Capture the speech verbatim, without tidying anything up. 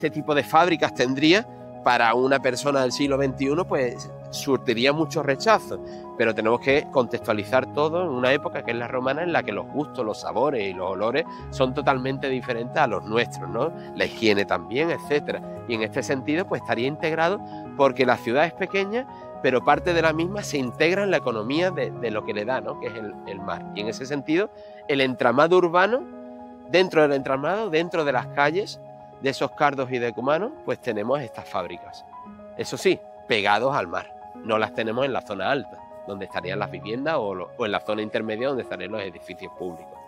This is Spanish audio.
este tipo de fábricas tendría, para una persona del siglo veintiuno, pues surtiría mucho rechazo. Pero tenemos que contextualizar todo en una época que es la romana, en la que los gustos, los sabores y los olores son totalmente diferentes a los nuestros, ¿no? La higiene también, etcétera. Y en este sentido, pues estaría integrado porque la ciudad es pequeña, pero parte de la misma se integra en la economía de, de lo que le da, ¿no? Que es el, el mar. Y en ese sentido, el entramado urbano, dentro del entramado, dentro de las calles, de esos cardos y decumanos, pues tenemos estas fábricas. Eso sí, pegados al mar. No las tenemos en la zona alta, donde estarían las viviendas, o, lo, o en la zona intermedia, donde estarían los edificios públicos.